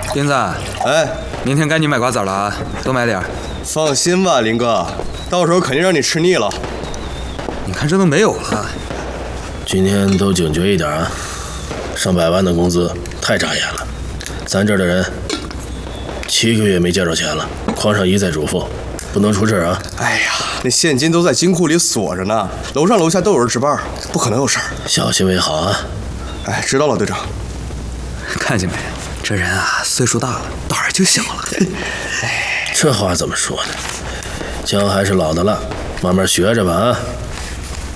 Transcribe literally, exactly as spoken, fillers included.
斌子， 哎， 明天该你买瓜子了啊，多买点。 放心吧，林哥，到时候肯定让你吃腻了。 你看这都没有了。 今天都警觉一点啊！上百万的工资太扎眼了，咱这儿的人七个月没见着钱了。匡上一再嘱咐，不能出事啊！ 哎呀，那现金都在金库里锁着呢，楼上楼下都有人值班，不可能有事儿。 小心为好啊！ 哎，知道了，队长。 看见没？这人啊，岁数大了，胆儿就小了。 哎，这话怎么说呢？姜还是老的辣，慢慢学着吧啊！